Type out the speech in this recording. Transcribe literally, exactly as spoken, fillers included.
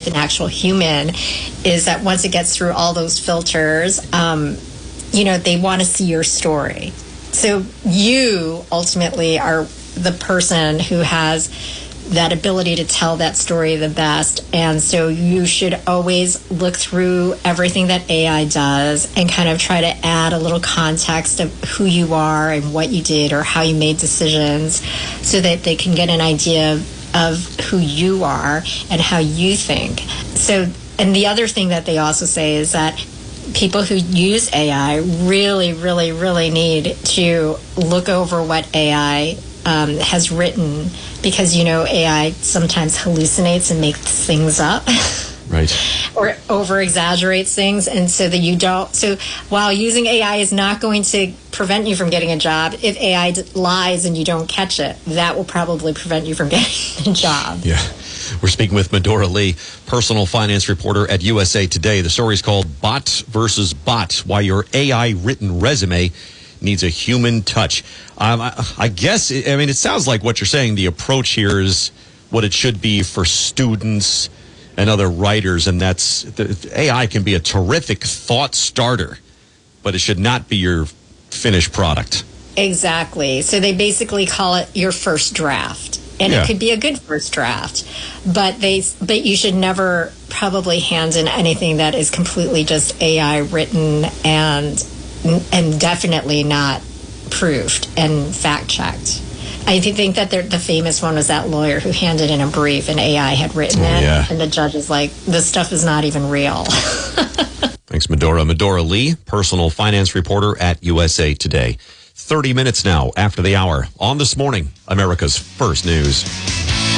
an actual human is that once it gets through all those filters, um, you know, they want to see your story. So you ultimately are the person who has that ability to tell that story the best. And so you should always look through everything that A I does and kind of try to add a little context of who you are and what you did or how you made decisions so that they can get an idea of who you are and how you think. So, and the other thing that they also say is that people who use A I really, really, really need to look over what A I um, has written, because, you know, A I sometimes hallucinates and makes things up. Right. Or over-exaggerates things. And so that you don't... So while using A I is not going to prevent you from getting a job, if A I d- lies and you don't catch it, that will probably prevent you from getting a job. Yeah. We're speaking with Medora Lee, personal finance reporter at U S A Today. The story is called Bot versus Bot, Why Your A I-Written Resume Needs a Human Touch. Um, I, I guess, I mean, it sounds like what you're saying, the approach here is what it should be for students and other writers, and that's the, A I can be a terrific thought starter, but it should not be your finished product. Exactly. So they basically call it your first draft. And yeah. It could be a good first draft, but they but you should never probably hand in anything that is completely just A I written and and definitely not proofed and fact checked. I think that the famous one was that lawyer who handed in a brief and A I had written oh, it, yeah. and the judge is like, "This stuff is not even real." Thanks, Medora. Medora Lee, personal finance reporter at U S A Today. thirty minutes now after the hour on This Morning, America's First News.